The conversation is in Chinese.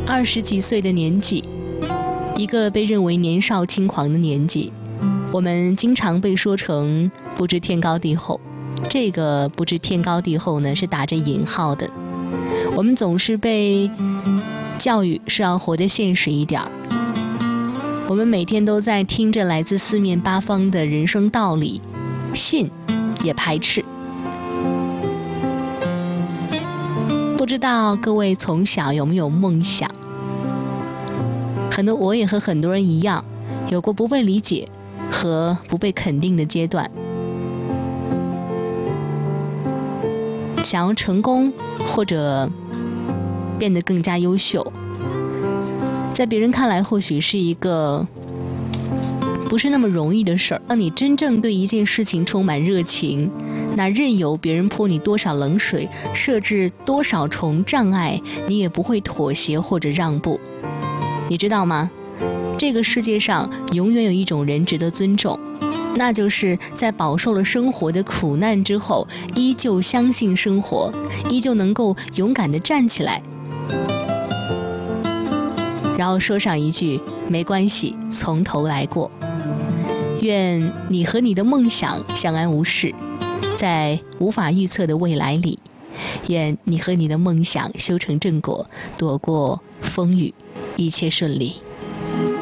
20几岁的年纪，一个被认为年少轻狂的年纪，我们经常被说成不知天高地厚。这个不知天高地厚呢，是打着引号的。我们总是被教育是要活得现实一点儿，我们每天都在听着来自四面八方的人生道理，信也排斥。不知道各位从小有没有梦想？可能我也和很多人一样，有过不被理解和不被肯定的阶段。想要成功或者变得更加优秀，在别人看来或许是一个不是那么容易的事儿。当你真正对一件事情充满热情，那任由别人泼你多少冷水，设置多少重障碍，你也不会妥协或者让步。你知道吗？这个世界上永远有一种人值得尊重，那就是在饱受了生活的苦难之后，依旧相信生活，依旧能够勇敢地站起来，然后说上一句没关系，从头来过。愿你和你的梦想相安无事，在无法预测的未来里，愿你和你的梦想修成正果，躲过风雨，一切顺利。